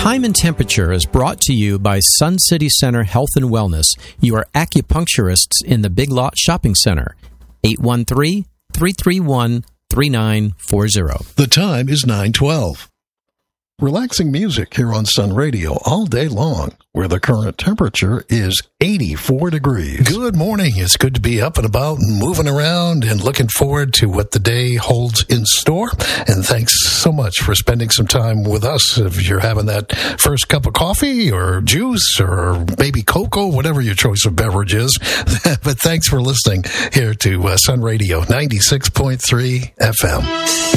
Time and Temperature is brought to you by Sun City Center Health and Wellness, your acupuncturists in the Big Lot Shopping Center. 813-331-3940. The time is 9:12. Relaxing music here on Sun Radio all day long, where the current temperature is 84 degrees. Good morning. It's good to be up and about and moving around and looking forward to what the day holds in store. And thanks so much for spending some time with us. If you're having that first cup of coffee or juice or maybe cocoa, whatever your choice of beverage is. But thanks for listening here to Sun Radio 96.3 FM.